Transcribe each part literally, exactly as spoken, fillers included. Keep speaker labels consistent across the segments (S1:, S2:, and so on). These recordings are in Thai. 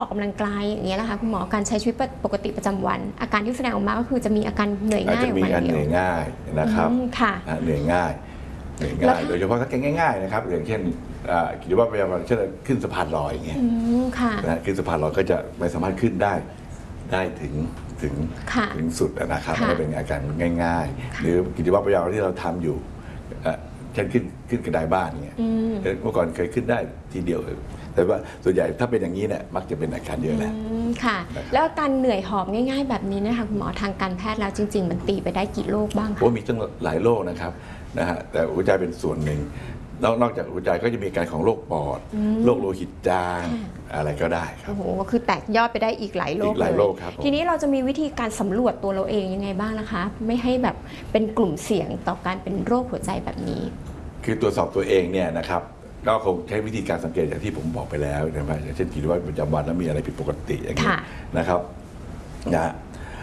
S1: ออกกำลังกายอย่างเงี้ยนะคะคุณหมอการใช้ชีวิตปกติประจำวันอาการที่แสดงออกมาก็คือจะมีอาการเหนื่อยง่ายออกมาเดียว
S2: เหนื่อยง่ายนะครับ
S1: ค่ะ
S2: เหนื่อยง่ายเหนื่อยง่ายโดยเฉพาะถ้าแก้ง่ายๆนะครับอย่างเช่นคิดว่าพยายามเช่นขึ้นสะพานลอยอย่างเงี้ยนะขึ้นสะพานลอยก็จะไม่สามารถขึ้นได้ได้ถึงถึงถึงสุดนะครับไม่เป็นอาการง่ายๆหรือกิจวัตรประจำวันที่เราทำอยู่เช่นขึ้นขึ้นกระไดบ้านเนี่ยเมื่อก่อนเคยขึ้นได้ทีเดียวแต่ว่าส่วนใหญ่ถ้าเป็นอย่างนี้เนี่ยมักจะเป็นอาการเยอะแล้ว
S1: ค่ะแล้วอาการเหนื่อยหอบง่ายๆแบบนี้นะคะคุณหมอทางการแพทย์แล้วจริงๆมันตีไปได้กี่โรคบ้างคะ
S2: โอ้มีตั้งหลายโรคนะครับนะฮะแต่หัวใจเป็นส่วนหนึ่งนอกจากหัวใจก็จะมีอาการของโรคปอดโรคโลหิตจางอะไรก็ได้ครับ
S1: โอ้โหคือแตกยอดไปได้อีกหลายโรคเลยทีนี้เราจะมีวิธีการสำรวจตัวเราเองยังไงบ้างนะคะไม่ให้แบบเป็นกลุ่มเสี่ยงต่อการเป็นโรคหัวใจแบบนี้
S2: คือตรวจสอบตัวเองเนี่ยนะครับก็คงใช้วิธีการสังเกตอย่างที่ผมบอกไปแล้วนะครับอย่างเช่นกิจวัตรประจำวันแล้วมีอะไรผิดปกติอย่างนี้นะครับนะ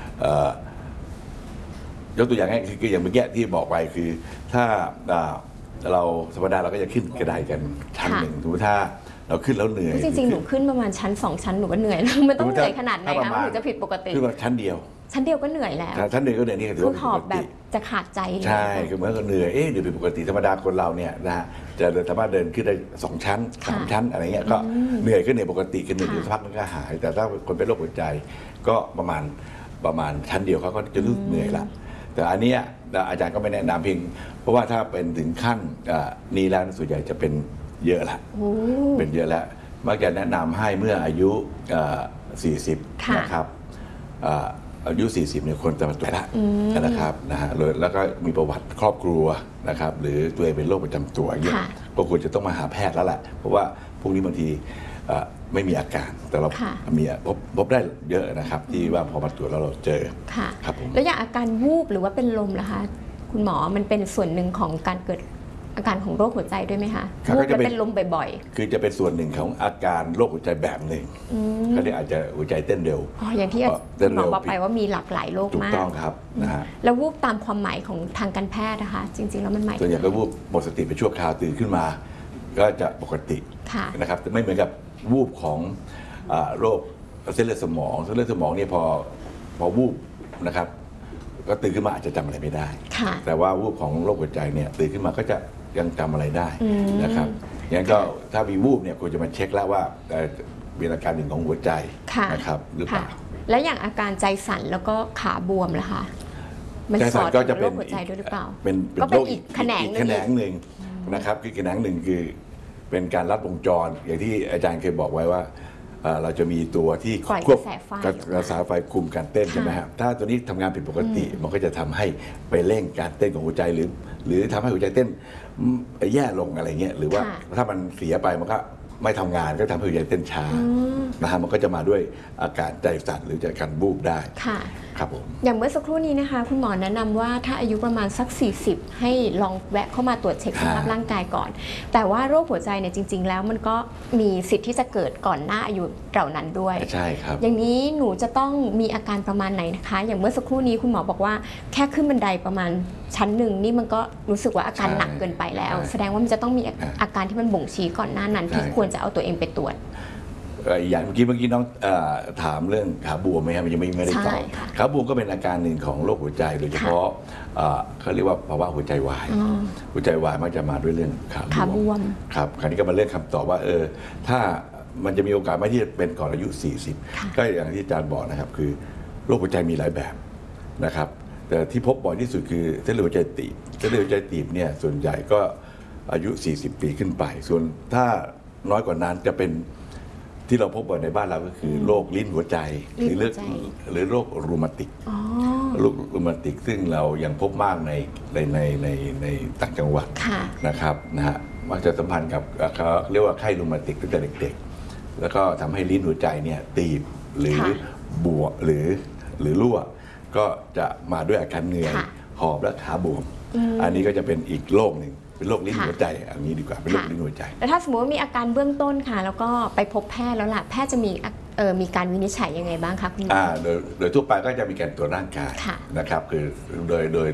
S2: ยกตัวอย่างง่ายคืออย่างเมื่อกี้ที่บอกไปคือถ้าเราธรรมดาเราก็จะขึ้นกระไดกันชั้นหนึ่งสมมติถ้าเราขึ้นแล้วเหนื่อย
S1: จริงๆหนูขึ้นประมาณชั้นสองชั้นหนูก็เหนื่อยมันต้องเหนื่อยขนาดไหนคะถึงจะผิดปกติ
S2: ขึ้นมาชั้นเดียว
S1: ชั้นเดียวก็เหนื่อยแล้ว
S2: ชั้นหนึ่งก็เหนื่อยนี่ถือว่า
S1: หอบแบบจะขาดใจ
S2: ใช่คือเหมือนกับเหนื่อยเอ๊ะเดี๋ยวผิดปกติธรรมดาคนเราเนี่ยนะจะสามารถเดินขึ้นได้สองชั้นสามชั้นอะไรเงี้ยก็เหนื่อยก็เหนื่อยปกติกันเหนื่อยอยู่สักพักมันก็หายแต่ถ้าคนเป็นโรคหัวใจก็ประมาณประมาณชั้นเดียวเขาก็จะรู้เหนื่อยละแต่อันนี้อาจารย์ก็ไม่แนะนำเพียงเพราะว่าถ้าเป็นถึงขั้นนี้แล้วส่วนใหญ่จะเป็นเยอะละเป็นเยอะแล้วมักจะแนะนำให้เมื่ออายุสี่สิบนะครับอายุสี่สิบเนี่ยคนจะมาตรวจแล้วนะครับนะฮะแล้วก็มีประวัติครอบครัวนะครับหรือตัวเองเป็นโรคประจำตัวเยอะก็ควรจะต้องมาหาแพทย์แล้วแหละเพราะว่าพวกนี้บางทีไม่มีอาการแต่เรามีพบพบได้เยอะนะครับที่ว่าพอมาตรวจแล้วเราเจอครับผม
S1: แล้วอย่างอาการวูบหรือว่าเป็นลมล่ะคะคุณหมอมันเป็นส่วนหนึ่งของการเกิดอาการของโรคหัวใจด้วยไหมคะวูบและเป็นลมบ่อย
S2: ๆคือจะเป็นส่วนหนึ่งของอาการโรคหัวใจแบบหนึ่งเขาเรียกอาจจะหัวใจเต้นเร็ว
S1: อ๋ออย่างที่หมอบอกไปว่ามีหลากหลายโรคมาก
S2: ถูกต้องครับนะฮะ
S1: แล้ววูบตามความหมายของทางการแพทย์นะคะจริงๆแล้วมันหมาย
S2: ส่วนใหญ่ก็วูบหมดสติไปชั่วคราวตื่นขึ้นมาก็จะปกตินะครับแต่ไม่เหมือนกับวูบของโรคเส้นเลือดสมองเส้นเลือดสมองนี่พอพอวูบนะครับก็ตื่นขึ้นมาอาจจะจำอะไรไม่ได้แต่ว่าวูบของโรคหัวใจเนี่ยตื่นขึ้นมาก็จะยังจำอะไรได้นะครับอย่างนั้นก็ถ้ามีวูบเนี่ยควรจะมาเช็คแล้วว่ามีอาการหนึ่งของหัวใจนะครับหรือเปล่า
S1: แล้วอย่างอาการใจสั่นแล้วก็ขาบวมล่ะคะ
S2: มันสอดถึงโรค
S1: หัวใจด้วยหรือเปล่า
S2: เป็น
S1: ก็เป็นอีกแขนง
S2: แขนงหนึ่งนะครับคือแขนงหนึ่งคือเป็นการลัดวงจรอย่างที่อาจารย์เคยบอกไว้ว่าเราจะมีตัวที่
S1: ควบ
S2: กระแสไฟคุมการเต้นใช่ไหมครับถ้าตัวนี้ทำงานผิดปกติมันก็จะทำให้ไปเร่งการเต้นของหัวใจหรือหรือทำให้หัวใจเต้นแย่ลงอะไรเงี้ยหรือว่าถ้ามันเสียไปมันก็ไม่ทำงานก็ทำให้หัวใจเต้นช้านะฮะมันก็จะมาด้วยอาการใจสั่นหรือจากการบูบได้ครับผม
S1: อย่างเมื่อสักครู่นี้นะคะคุณหมอแนะนำว่าถ้าอายุประมาณสักสี่สิบให้ลองแวะเข้ามาตรวจเช็คสภาพร่างกายก่อนแต่ว่าโรคหัวใจเนี่ยจริงๆแล้วมันก็มีสิทธิ์ที่จะเกิดก่อนหน้าอายุเหล่านั้นด้วย
S2: ใช่ครับ
S1: อย่างนี้หนูจะต้องมีอาการประมาณไหนนะคะอย่างเมื่อสักครู่นี้คุณหมอบอกว่าแค่ขึ้นบันไดประมาณชั้นหนึ่งนี่มันก็รู้สึกว่าอาการหนักเกินไปแล้วแสดงว่ามันจะต้องมีอาการที่มันบ่งชี้ก่อนหน้านั้นที่ควรจะเอาตัวเองไปตรวจ
S2: อย่างเมื่อกี้เมื่อกี้น้องถามเรื่องขาบวมไหมครับมันยังไม่ไม่ได้ตอบขาบวมก็เป็นอาการหนึ่งของโรคหัวใจโดยเฉพาะเขาเรียกว่าภาวะหัวใจวายหัวใจวายมักจะมาด้วยเรื่องขาบวมครับคราวนี้ก็มาเรื่องคำตอบว่าเออถ้ามันจะมีโอกาสไหมที่จะเป็นก่อนอายุสี่สิบก็อย่างที่อาจารย์บอกนะครับคือโรคหัวใจมีหลายแบบนะครับแต่ที่พบบ่อยที่สุดคือเส้นเลือดหัวใจตีบเส้นเลือดหัวใจตีบเนี่ยส่วนใหญ่ก็อายุสี่สิบปีขึ้นไปส่วนถ้าน้อยกว่านั้นจะเป็นที่เราพบบ่อยในบ้านเราก็คือโรคลิ้นหัวใจหรือเรื่องหรือโรครูมาติกโรครูมาติกซึ่งเรายังพบมากในในในในในต่างจังหวัดนะครับนะฮะมักจะสัมพันธ์กับเขาเรียกว่าไข้รูมาติกตั้งแต่เด็กๆแล้วก็ทำให้ลิ้นหัวใจเนี่ยตีบหรือบวมหรือหรือรั่วก็จะมาด้วยอาการเหนื่อยหอบและขาบวมอันนี้ก็จะเป็นอีกโรคหนึ่งเป็นโรคลิ้นหัวใจอันนี้ดีกว่าเป็นโรคลิ้นหัวใจ
S1: แล้วถ้าสมมติว่ามีอาการเบื้องต้นค่ะแล้วก็ไปพบแพทย์แล้วล่ะแพทย์จะมีเออมีการวินิจฉัยยังไงบ้างคะคุณหมอ
S2: โดยโดยทั่วไปก็จะมีการตรวจร่างกายนะครับคือโดยโดย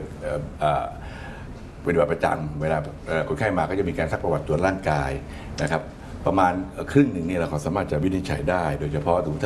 S2: ปฏิบัติประจำเวลาคนไข้มาก็จะมีการซักประวัติตรวจร่างกายนะครับประมาณครึ่งหนึ่งนี่เราก็สามารถจะวินิจฉัยได้โดยเฉพาะ